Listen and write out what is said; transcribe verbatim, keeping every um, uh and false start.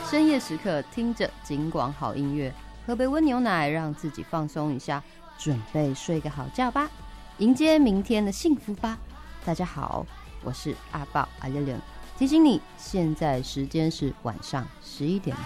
深夜时刻听着警广好音乐，喝杯温牛奶，让自己放松一下，准备睡个好觉吧，迎接明天的幸福吧。大家好，我是阿豹阿亮亮，提醒你，现在时间是晚上十一点